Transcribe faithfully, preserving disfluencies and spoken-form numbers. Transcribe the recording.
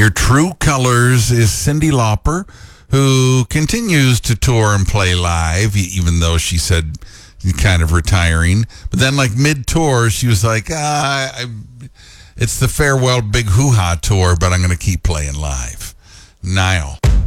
your true colors is Cyndi Lauper, who continues to tour and play live, even though she said kind of retiring. But then, like mid-tour, she was like, ah, I, it's the farewell big hoo-ha tour, but I'm going to keep playing live. Niall.